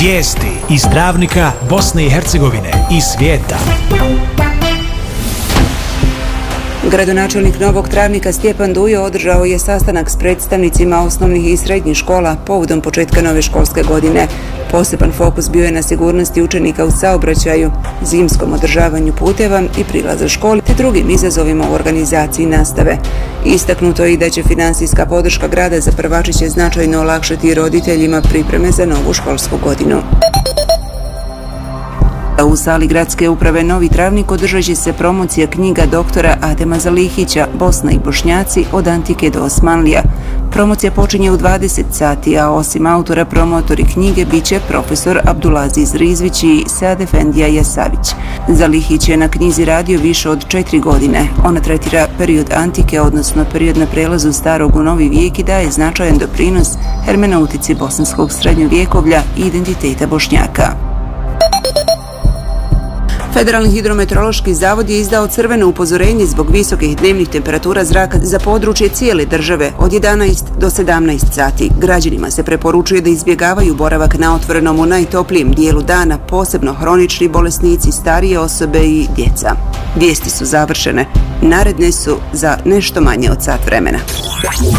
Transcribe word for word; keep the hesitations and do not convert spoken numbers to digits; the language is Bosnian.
Vijesti iz Travnika, Bosne i Hercegovine i svijeta. Gradonačelnik Novog Travnika Stjepan Dujo održao je sastanak s predstavnicima osnovnih i srednjih škola povodom početka nove školske godine. Poseban fokus bio je na sigurnosti učenika u saobraćaju, zimskom održavanju puteva i prilaza školi te drugim izazovima u organizaciji nastave. Istaknuto je i da će financijska podrška grada za prvačiće značajno olakšati roditeljima pripreme za novu školsku godinu. U sali gradske uprave Novi Travnik održat će se promocija knjiga doktora Adema Zalihića Bosna i Bošnjaci od antike do Osmanlija. Promocija počinje u dvadeset sati, a osim autora promotori knjige bit će profesor Abdulaziz Rizvić i Sead Efendija Jasavić. Zalihić je na knjizi radio više od četiri godine. Ona tretira period antike, odnosno period na prelazu starog u novi vijek i daje značajan doprinos hermeneutici bosanskog srednjovjekovlja i identiteta Bošnjaka. Federalni hidrometeorološki zavod je izdao crveno upozorenje zbog visokih dnevnih temperatura zraka za područje cijele države od jedanaest do sedamnaest sati. Građanima se preporučuje da izbjegavaju boravak na otvorenom u najtoplijem dijelu dana, posebno hronični bolesnici, starije osobe i djeca. Vijesti su završene. Naredne su za nešto manje od sat vremena.